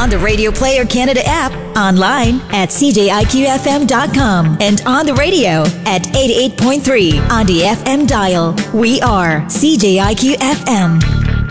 on the Radio Player Canada app, online at cjiqfm.com, and on the radio at 88.3 on the FM dial. We are CJIQ FM.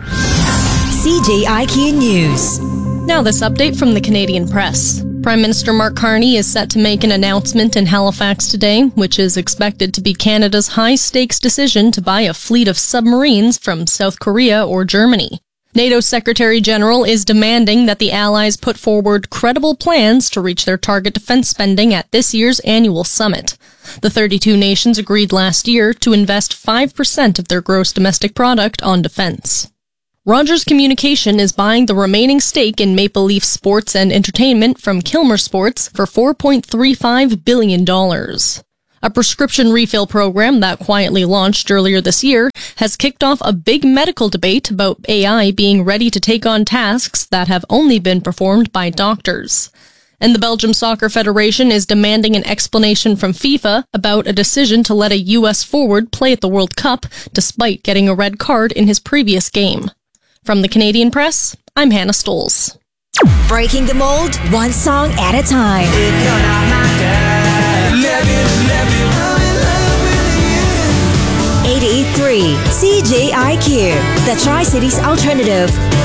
CJIQ News. Now this update from the Canadian Press. Prime Minister Mark Carney is set to make an announcement in Halifax today, which is expected to be Canada's high-stakes decision to buy a fleet of submarines from South Korea or Germany. NATO Secretary General is demanding that the Allies put forward credible plans to reach their target defense spending at this year's annual summit. The 32 nations agreed last year to invest 5% of their gross domestic product on defense. Rogers Communication is buying the remaining stake in Maple Leaf Sports and Entertainment from Kilmer Sports for $4.35 billion. A prescription refill program that quietly launched earlier this year has kicked off a big medical debate about AI being ready to take on tasks that have only been performed by doctors. And the Belgium Soccer Federation is demanding an explanation from FIFA about a decision to let a U.S. forward play at the World Cup despite getting a red card in his previous game. From the Canadian Press, I'm Hannah Stoles. Breaking the mold, one song at a time. If you're not my girl, love you, I'm in love with you. 88.3 CJIQ, the Tri-Cities Alternative.